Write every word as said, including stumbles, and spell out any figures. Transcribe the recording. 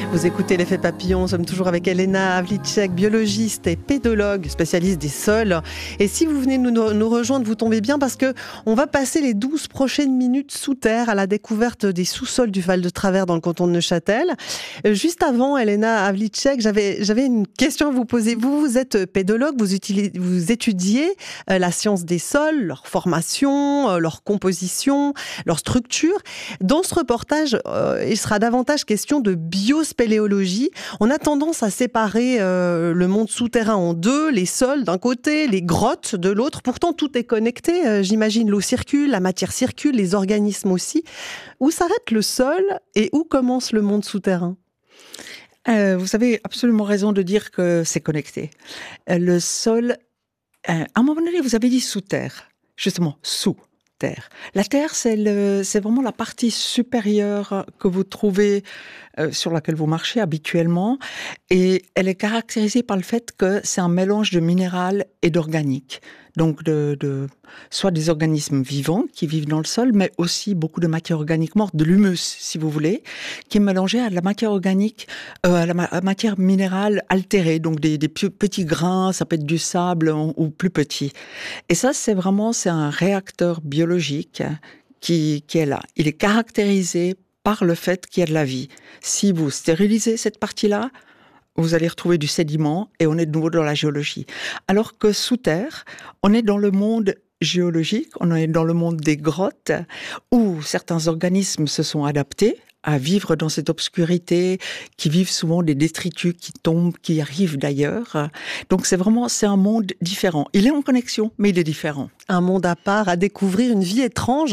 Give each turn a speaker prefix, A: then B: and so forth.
A: Vous écoutez l'effet papillon, nous sommes toujours avec Elena Havlicek, biologiste et pédologue, spécialiste des sols. Et si vous venez nous, nous rejoindre, vous tombez bien parce que on va passer les douze prochaines minutes sous terre à la découverte des sous-sols du Val de Travers dans le canton de Neuchâtel. Juste avant, Elena Havlicek, j'avais, j'avais une question à vous poser. Vous, vous êtes pédologue, vous, utilisez, vous étudiez la science des sols, leur formation, leur composition, leur structure. Dans ce reportage, euh, il sera davantage question de biospéléologie. On a tendance à séparer euh, le monde souterrain en deux, les sols d'un côté, les grottes de l'autre. Pourtant, tout est connecté. Euh, j'imagine l'eau circule, la matière circule, les organismes aussi. Où s'arrête le sol et où commence le monde souterrain ?
B: euh, Vous avez absolument raison de dire que c'est connecté. Euh, le sol, euh, à un moment donné, vous avez dit sous terre, justement, sous. Terre. La terre, c'est, le, c'est vraiment la partie supérieure que vous trouvez, euh, sur laquelle vous marchez habituellement, et elle est caractérisée par le fait que c'est un mélange de minéral et d'organique. Donc, de, de, soit des organismes vivants qui vivent dans le sol, mais aussi beaucoup de matière organique morte, de l'humus, si vous voulez, qui est mélangée à la matière organique, euh, à la ma- à matière minérale altérée, donc des, des petits grains, ça peut être du sable ou plus petit. Et ça, c'est vraiment, c'est un réacteur biologique qui, qui est là. Il est caractérisé par le fait qu'il y a de la vie. Si vous stérilisez cette partie-là, vous allez retrouver du sédiment et on est de nouveau dans la géologie. Alors que sous terre, on est dans le monde géologique, on est dans le monde des grottes où certains organismes se sont adaptés à vivre dans cette obscurité, qui vivent souvent des détritus qui tombent, qui arrivent d'ailleurs. Donc c'est vraiment, c'est un monde différent. Il est en connexion, mais il est différent.
A: Un monde à part, à découvrir, une vie étrange.